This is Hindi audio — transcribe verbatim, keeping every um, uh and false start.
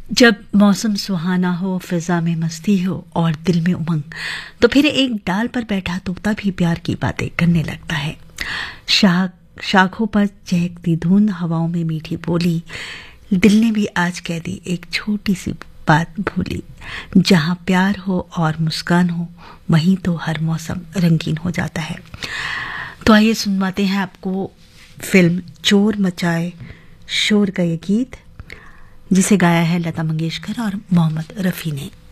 जब मौसम सुहाना हो, फिजा में मस्ती हो और दिल में उमंग, तो फिर एक डाल पर बैठा तोता भी प्यार की बातें करने लगता है। शाख शाखों पर चहकती धुंध, हवाओं में मीठी बोली, दिल ने भी आज कह दी एक छोटी सी बात भूली। जहां प्यार हो और मुस्कान हो, वहीं तो हर मौसम रंगीन हो जाता है। तो आइए सुनवाते हैं आपको फिल्म चोर मचाए शोर का ये गीत, जिसे गाया है लता मंगेशकर और मोहम्मद रफ़ी ने।